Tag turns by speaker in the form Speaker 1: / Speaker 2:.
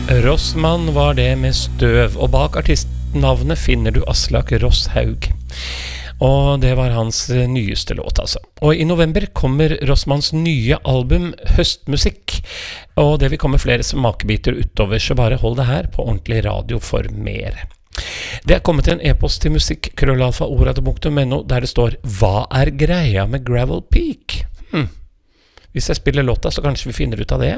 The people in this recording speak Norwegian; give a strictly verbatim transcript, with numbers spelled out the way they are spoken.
Speaker 1: Rossmann var det med støv, og bak artistnavnet finner du Aslak Rosshaug. Og det var hans nyeste låt, altså. Og i november kommer Rossmanns nye album Høstmusikk, og det vil komme flere smakebiter utover, så bare hold det her på ordentlig radio for mer. Det er kommet en e-post til musikk krøllalfa ordet punktum no der det står «Hva er greia med Gravel Peak?» hm. Hvis jeg spiller låta, så kanskje vi finner ut av det.